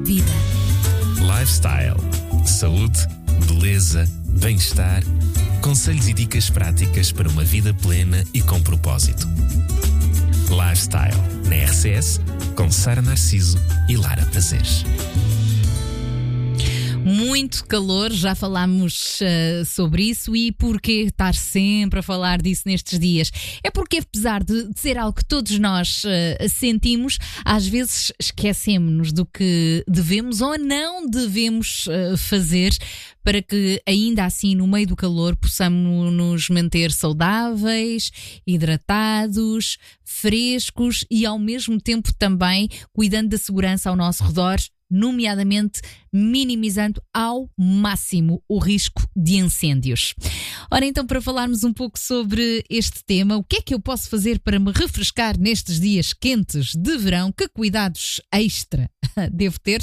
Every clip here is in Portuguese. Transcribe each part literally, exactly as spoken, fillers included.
vida. Lifestyle. Saúde, beleza, bem-estar. Conselhos e dicas práticas para uma vida plena e com propósito. Lifestyle. Na R C S, com Sara Narciso e Lara Prazeres. Muito calor, já falámos uh, sobre isso. E porquê estar sempre a falar disso nestes dias? É porque, apesar de, de ser algo que todos nós uh, sentimos, às vezes esquecemos-nos do que devemos ou não devemos uh, fazer para que, ainda assim, no meio do calor, possamos nos manter saudáveis, hidratados, frescos e, ao mesmo tempo, também cuidando da segurança ao nosso redor, nomeadamente minimizando ao máximo o risco de incêndios. Ora, então, para falarmos um pouco sobre este tema, o que é que eu posso fazer para me refrescar nestes dias quentes de verão? Que cuidados extra devo ter?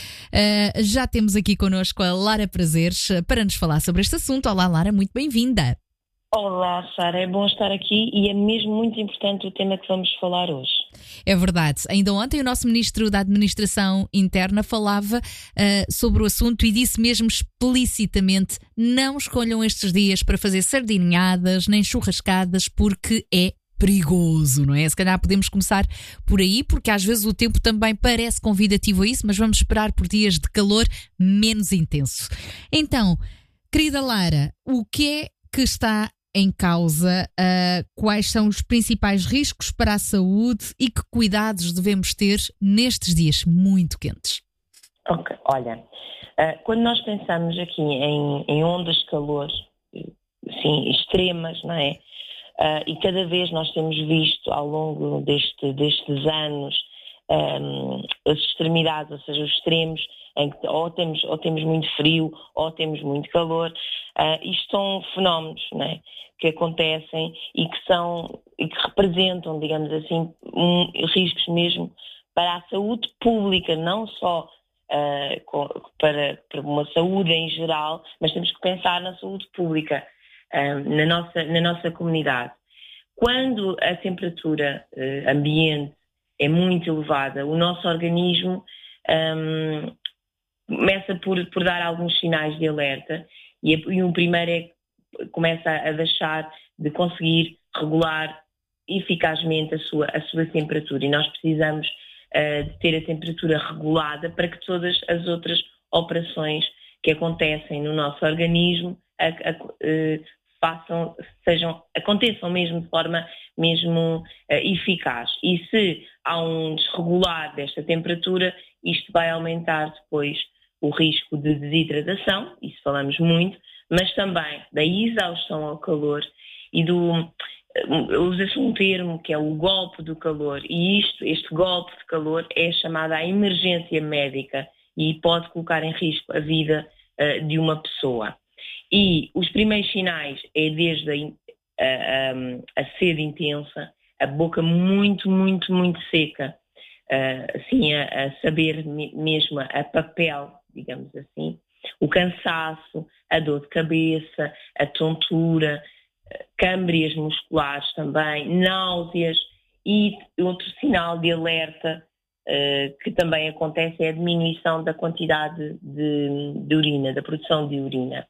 Uh, já temos aqui connosco a Lara Prazeres para nos falar sobre este assunto. Olá, Lara, muito bem-vinda. Olá, Sara, é bom estar aqui e é mesmo muito importante o tema que vamos falar hoje. É verdade. Ainda ontem o nosso Ministro da Administração Interna falava uh, sobre o assunto e disse mesmo explicitamente: não escolham estes dias para fazer sardinhadas nem churrascadas porque é perigoso, não é? Se calhar podemos começar por aí, porque às vezes o tempo também parece convidativo a isso, mas vamos esperar por dias de calor menos intenso. Então, querida Lara, o que é que está em causa? Uh, quais são os principais riscos para a saúde e que cuidados devemos ter nestes dias muito quentes? Ok, olha, uh, quando nós pensamos aqui em, em ondas de calor, assim, extremas, não é? Uh, e cada vez nós temos visto ao longo deste, destes anos um, as extremidades, ou seja, os extremos, em que ou temos, ou temos muito frio ou temos muito calor. Uh, isto são fenómenos, não é, que acontecem e que são e que representam, digamos assim, um, riscos mesmo para a saúde pública, não só uh, com, para, para uma saúde em geral, mas temos que pensar na saúde pública uh, na, nossa, na nossa comunidade. Quando a temperatura uh, ambiente é muito elevada, o nosso organismo um, começa por, por dar alguns sinais de alerta e, e o primeiro é que começa a deixar de conseguir regular eficazmente a sua, a sua temperatura, e nós precisamos uh, de ter a temperatura regulada para que todas as outras operações que acontecem no nosso organismo a, a, uh, façam, sejam, aconteçam mesmo de forma mesmo uh, eficaz. E se há um desregular desta temperatura, isto vai aumentar depois o risco de desidratação, isso falamos muito, mas também da exaustão ao calor e do... usa-se um termo que é o golpe do calor, e isto, este golpe de calor é chamada a emergência médica e pode colocar em risco a vida uh, de uma pessoa. E os primeiros sinais é desde a, a, a sede intensa, a boca muito, muito, muito seca, uh, assim a, a saber mesmo a papel, digamos assim, o cansaço, a dor de cabeça, a tontura, câmbrias musculares também, náuseas, e outro sinal de alerta uh, que também acontece é a diminuição da quantidade de, de urina, da produção de urina.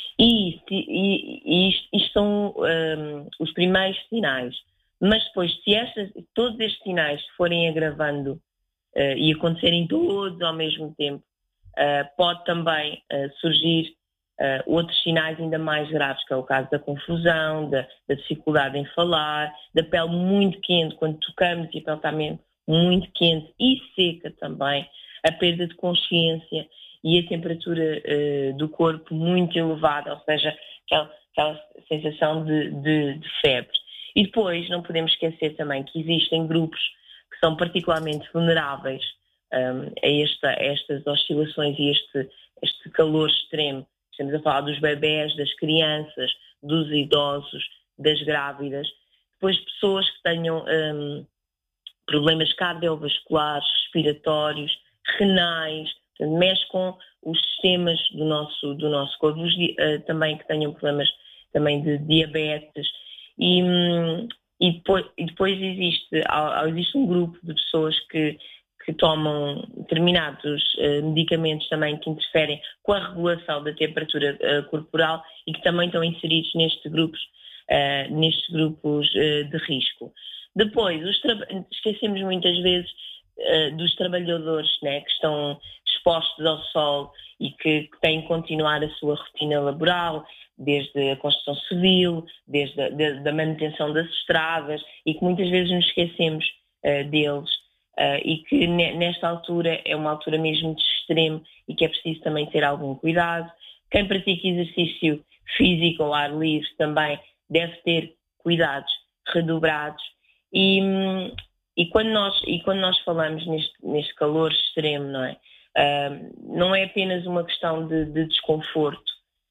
E, e, e isto, isto são um, os primeiros sinais. Mas depois, se estas, todos estes sinais forem agravando uh, e acontecerem todos ao mesmo tempo, Uh, pode também uh, surgir uh, outros sinais ainda mais graves, que é o caso da confusão, da, da dificuldade em falar, da pele muito quente, quando tocamos e a pele está mesmo muito quente e seca também, a perda de consciência e a temperatura uh, do corpo muito elevada, ou seja, aquela, aquela sensação de, de, de febre. E depois não podemos esquecer também que existem grupos que são particularmente vulneráveis Um, a, esta, a estas oscilações e este, este calor extremo. Estamos a falar dos bebés, das crianças, dos idosos, das grávidas, depois pessoas que tenham um, problemas cardiovasculares, respiratórios, renais, portanto, mexe com os sistemas do nosso, do nosso corpo, os, uh, também que tenham problemas também de diabetes. E, um, e, depois, e depois existe, existe um grupo de pessoas que que tomam determinados uh, medicamentos também que interferem com a regulação da temperatura uh, corporal e que também estão inseridos nestes grupos, uh, nestes grupos uh, de risco. Depois, os tra- esquecemos muitas vezes uh, dos trabalhadores, né, que estão expostos ao sol e que, que têm que continuar a sua rotina laboral, desde a construção civil, desde a de, da manutenção das estradas, e que muitas vezes nos esquecemos uh, deles, uh, e que ne, nesta altura é uma altura mesmo de extremo e que é preciso também ter algum cuidado. Quem pratica exercício físico ao ar livre também deve ter cuidados redobrados. E, e, quando, nós, e quando nós falamos neste, neste calor extremo, não é? Uh, não é apenas uma questão de, de desconforto.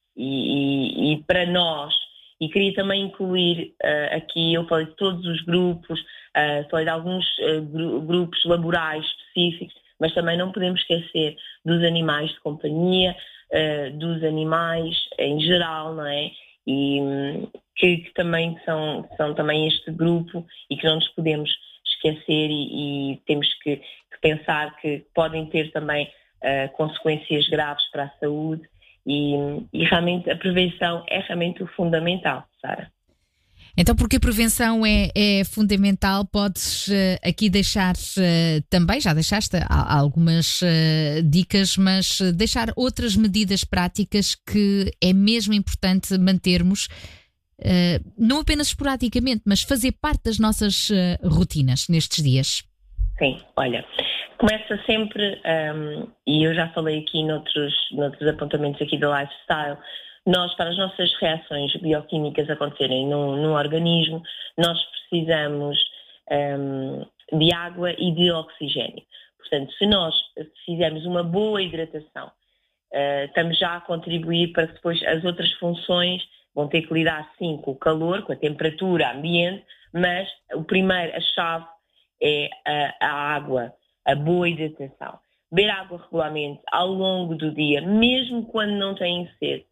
E, e, e para nós, e queria também incluir uh, aqui, eu falei de todos os grupos, uh, falei de alguns uh, gru- grupos laborais específicos, mas também não podemos esquecer dos animais de companhia, uh, dos animais em geral, não é? E que, que também são, são também este grupo e que não nos podemos esquecer e, e temos que, que pensar que podem ter também uh, consequências graves para a saúde. E, e realmente a prevenção é realmente o fundamental, Sara. Então, porque a prevenção é, é fundamental, podes uh, aqui deixar uh, também, já deixaste algumas uh, dicas, mas uh, deixar outras medidas práticas que é mesmo importante mantermos, uh, não apenas esporadicamente, mas fazer parte das nossas uh, rotinas nestes dias. Sim, olha, começa sempre, um, e eu já falei aqui noutros, noutros apontamentos aqui do lifestyle, nós, para as nossas reações bioquímicas acontecerem no, no organismo, nós precisamos um, de água e de oxigênio. Portanto, se nós fizermos uma boa hidratação, uh, estamos já a contribuir para que depois as outras funções vão ter que lidar sim com o calor, com a temperatura ambiente, mas o primeiro, a chave é a, a água, a boa hidratação. Beber água regularmente ao longo do dia, mesmo quando não têm sede.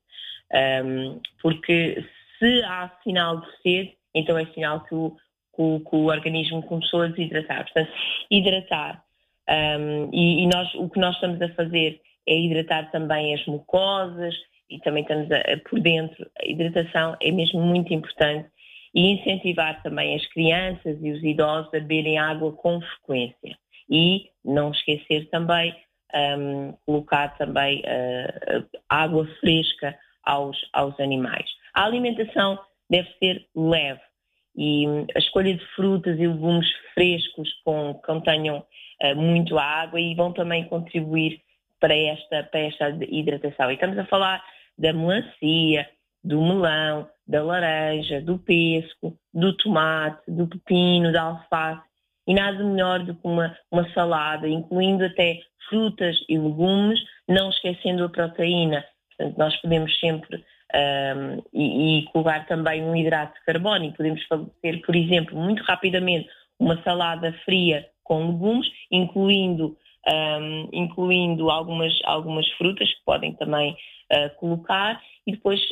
Um, porque se há sinal de sede, então é sinal que o, que o, que o organismo começou a desidratar. Portanto, hidratar. Um, e, e nós, o que nós estamos a fazer é hidratar também as mucosas e também estamos a, a, por dentro. A hidratação é mesmo muito importante. E incentivar também as crianças e os idosos a beberem água com frequência. E não esquecer também, um, colocar também uh, água fresca aos, aos animais. A alimentação deve ser leve e a escolha de frutas e legumes frescos com, que contenham uh, muito água e vão também contribuir para esta, para esta hidratação. E estamos a falar da melancia, do melão, da laranja, do pêssego, do tomate, do pepino, da alface, e nada melhor do que uma, uma salada, incluindo até frutas e legumes, não esquecendo a proteína. Portanto, nós podemos sempre, um, e, e colocar também um hidrato de carbono, e podemos fazer, por exemplo, muito rapidamente, uma salada fria com legumes, incluindo, um, incluindo algumas, algumas frutas que podem também uh, colocar, e depois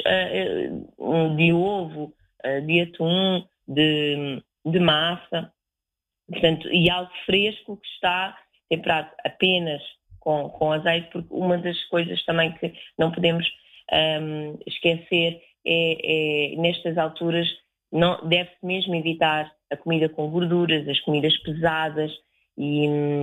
uh, de ovo, uh, de atum, de, de massa, portanto, e algo fresco que está temperado apenas com, com azeite, porque uma das coisas também que não podemos um, esquecer é, é, nestas alturas, não, deve-se mesmo evitar a comida com gorduras, as comidas pesadas e,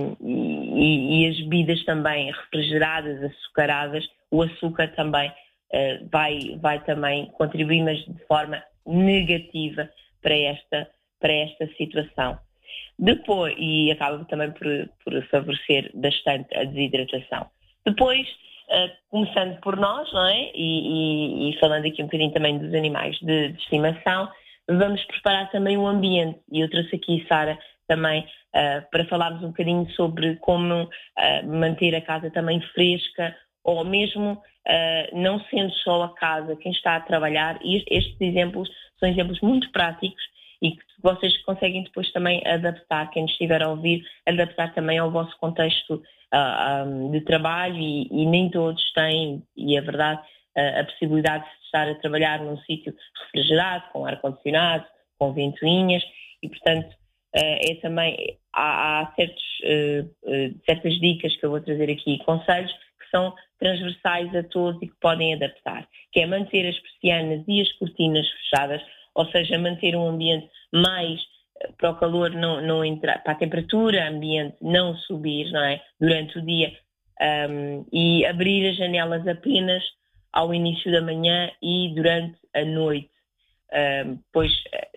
e, e as bebidas também refrigeradas, açucaradas. O açúcar também uh, vai, vai também contribuir, mas de forma negativa para esta, para esta situação. Depois, e acaba também por, por favorecer bastante a desidratação. Depois, uh, começando por nós, não é? E, e, e falando aqui um bocadinho também dos animais de, de estimação, vamos preparar também o ambiente. E eu trouxe aqui, Sara, também uh, para falarmos um bocadinho sobre como uh, manter a casa também fresca, ou mesmo uh, não sendo só a casa quem está a trabalhar. E estes exemplos são exemplos muito práticos e que vocês conseguem depois também adaptar, quem estiver a ouvir, adaptar também ao vosso contexto uh, um, de trabalho e, e nem todos têm, e é verdade, uh, a possibilidade de estar a trabalhar num sítio refrigerado, com ar-condicionado, com ventoinhas, e portanto é também, há, há certos, uh, uh, certas dicas que eu vou trazer aqui, conselhos que são transversais a todos e que podem adaptar, que é manter as persianas e as cortinas fechadas, ou seja, manter um ambiente mais uh, para o calor não, não entrar, para a temperatura ambiente não subir, não é? Durante o dia, um, e abrir as janelas apenas ao início da manhã e durante a noite. Uh, pois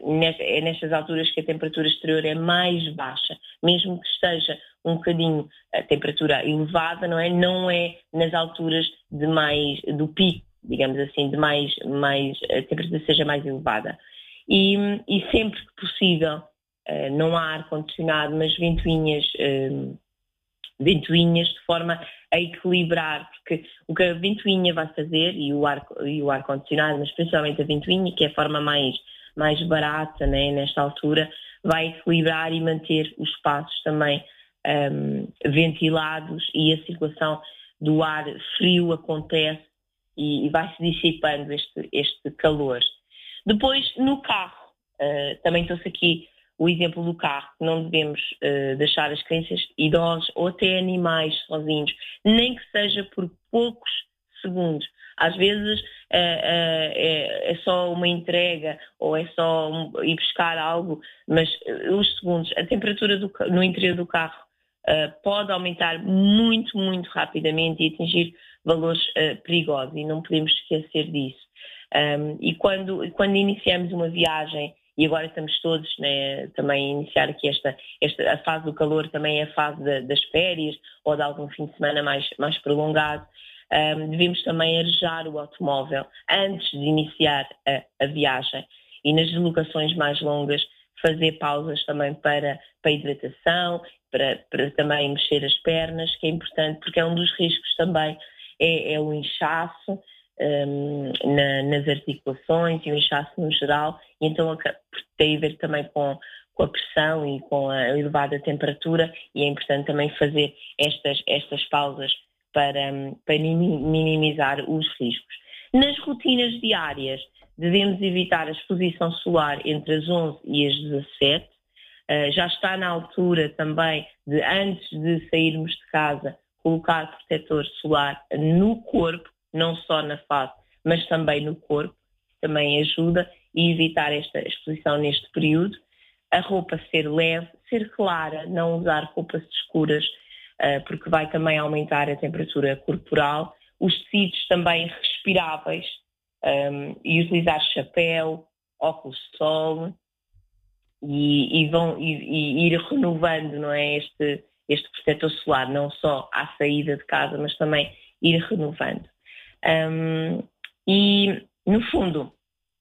é nestas alturas que a temperatura exterior é mais baixa, mesmo que esteja um bocadinho a temperatura elevada, não é? Não é nas alturas de mais, do pico, digamos assim, de mais, mais a temperatura seja mais elevada. E, e sempre que possível, uh, não há ar-condicionado, mas ventoinhas, uh, ventoinhas de forma a equilibrar, porque o que a ventoinha vai fazer, e o ar, e o ar-condicionado, mas principalmente a ventoinha, que é a forma mais, mais barata, né, nesta altura, vai equilibrar e manter os espaços também um, ventilados, e a circulação do ar frio acontece e, e vai-se dissipando este, este calor. Depois, no carro, uh, também trouxe aqui o exemplo do carro, que não devemos uh, deixar as crianças, idosos ou até animais sozinhos, nem que seja por poucos segundos. Às vezes uh, uh, é, é só uma entrega ou é só um, ir buscar algo, mas uh, os segundos, a temperatura do, no interior do carro uh, pode aumentar muito, muito rapidamente e atingir valores uh, perigosos, e não podemos esquecer disso. Um, e quando, quando iniciamos uma viagem, e agora estamos todos, né, também a iniciar aqui esta, esta a fase do calor, também é a fase de, das férias ou de algum fim de semana mais, mais prolongado, um, devemos também arejar o automóvel antes de iniciar a, a viagem, e nas deslocações mais longas fazer pausas também para, para hidratação, para, para também mexer as pernas, que é importante, porque é um dos riscos também, é, é o inchaço Um, na, nas articulações e o inchaço no geral, e então tem a ver também com, com a pressão e com a elevada temperatura, e é importante também fazer estas, estas pausas para, para minimizar os riscos. Nas rotinas diárias, devemos evitar a exposição solar entre as onze e as dezassete. Uh, já está na altura também de, antes de sairmos de casa, colocar protetor solar no corpo, não só na face, mas também no corpo, também ajuda, e evitar esta exposição neste período. A roupa ser leve, ser clara, não usar roupas escuras, uh, porque vai também aumentar a temperatura corporal. Os tecidos também respiráveis, um, e utilizar chapéu, óculos de sol, e, e, vão, e, e ir renovando, não é, este, este protetor solar, não só à saída de casa, mas também ir renovando. Um, e, no fundo,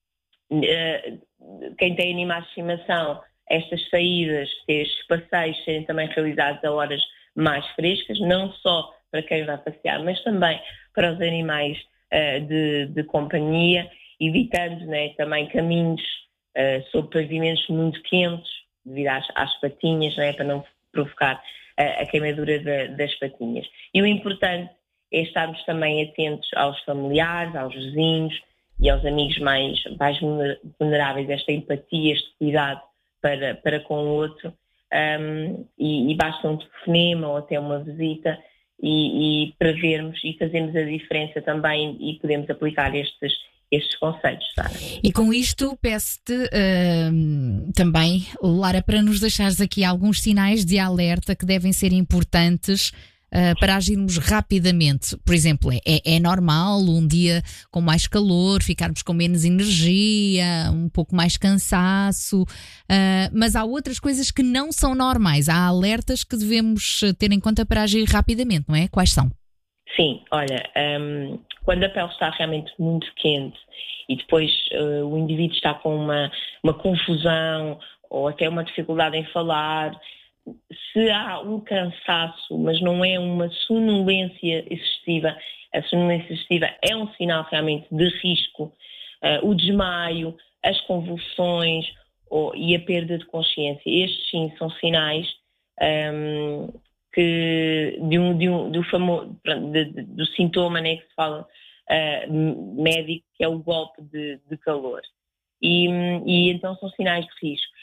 uh, quem tem animais de estimação, estas saídas, estes passeios serem também realizados a horas mais frescas, não só para quem vai passear, mas também para os animais uh, de, de companhia, evitando, né, também caminhos uh, sobre pavimentos muito quentes, devido às, às patinhas, né, para não provocar uh, a queimadura de, das patinhas. E o importante é estarmos também atentos aos familiares, aos vizinhos e aos amigos mais, mais vulneráveis, esta empatia, este cuidado para, para com o outro, um, e, e basta um telefonema ou até uma visita, e, e para vermos e fazermos a diferença também, e podemos aplicar estes, estes conselhos, Sara. E com isto peço-te uh, também, Lara, para nos deixares aqui alguns sinais de alerta que devem ser importantes Uh, para agirmos rapidamente. Por exemplo, é, é normal um dia com mais calor, ficarmos com menos energia, um pouco mais cansaço, uh, mas há outras coisas que não são normais. Há alertas que devemos ter em conta para agir rapidamente, não é? Quais são? Sim, olha, um, quando a pele está realmente muito quente e depois uh, o indivíduo está com uma, uma confusão ou até uma dificuldade em falar, se há um cansaço, mas não é uma sonolência excessiva, a sonolência excessiva é um sinal realmente de risco, uh, o desmaio, as convulsões ou, e a perda de consciência. Estes sim são sinais um, que, de um, de um, do, famo, de, de, do sintoma, né, que se fala uh, médico, que é o golpe de, de calor. E, e então são sinais de riscos.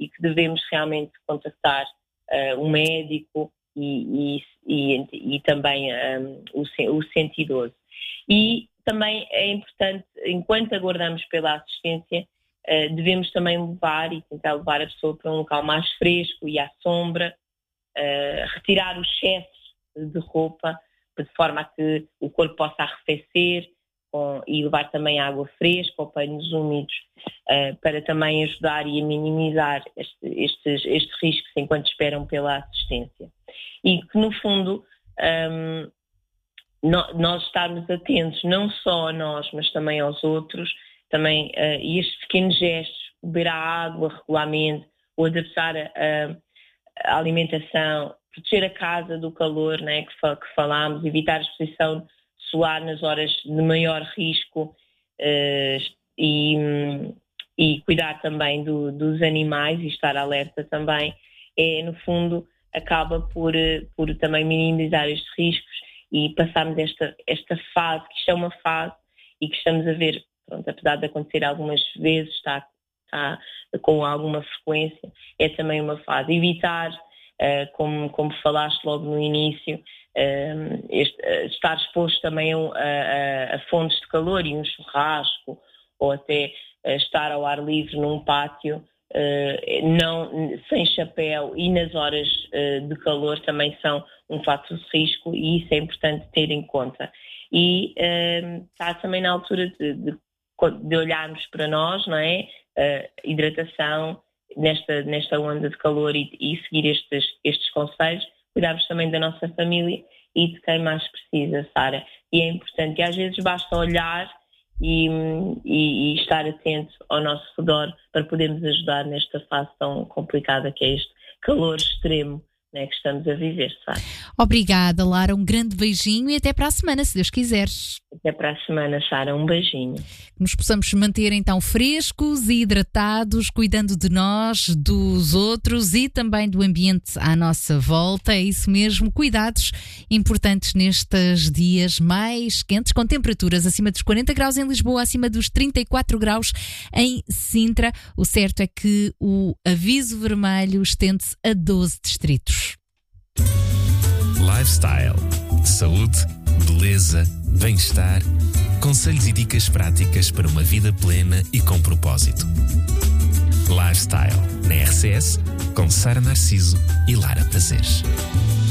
e que devemos realmente contactar uh, um médico e, e, e, e também um, o, o cento e doze. E também é importante, enquanto aguardamos pela assistência, uh, devemos também levar e tentar levar a pessoa para um local mais fresco e à sombra, uh, retirar o excesso de roupa, de forma a que o corpo possa arrefecer, com, e levar também água fresca ou panos úmidos, uh, para também ajudar e a minimizar este, estes, estes riscos enquanto esperam pela assistência. E que, no fundo, um, no, nós estarmos atentos não só a nós, mas também aos outros, também, uh, e estes pequenos gestos, beber a água regularmente, ou adaptar a, a, a alimentação, proteger a casa do calor, né, que, que falámos, evitar a exposição solar nas horas de maior risco, uh, e, e cuidar também do, dos animais e estar alerta também, é, no fundo, acaba por, por também minimizar estes riscos e passarmos esta, esta fase, que isto é uma fase e que estamos a ver, pronto, apesar de acontecer algumas vezes, está, está com alguma frequência, é também uma fase. Evitar, uh, como, como falaste logo no início, uh, este, uh, estar exposto também a, a, a fontes de calor e um churrasco, ou até uh, estar ao ar livre num pátio, Uh, não, sem chapéu e nas horas uh, de calor também são um fator de risco, e isso é importante ter em conta. E uh, está também na altura de, de, de olharmos para nós, não é? Uh, hidratação nesta, nesta onda de calor e, e seguir estes, estes conselhos, cuidarmos também da nossa família e de quem mais precisa, Sara. E é importante, e às vezes basta olhar E, e, e estar atento ao nosso redor para podermos ajudar nesta fase tão complicada que é este calor extremo, né, que estamos a viver, sabe? Obrigada, Lara, um grande beijinho e até para a semana, se Deus quiseres. Até para a semana, Sara, um beijinho. Que nos possamos manter então frescos e hidratados, cuidando de nós, dos outros e também do ambiente à nossa volta. É isso mesmo, cuidados importantes nestes dias mais quentes, com temperaturas acima dos quarenta graus em Lisboa, acima dos trinta e quatro graus em Sintra. O certo é que o aviso vermelho estende-se a doze distritos. Lifestyle, saúde, beleza, bem-estar, conselhos e dicas práticas para uma vida plena e com propósito. Lifestyle, na R C S, com Sara Narciso e Lara Prazeres.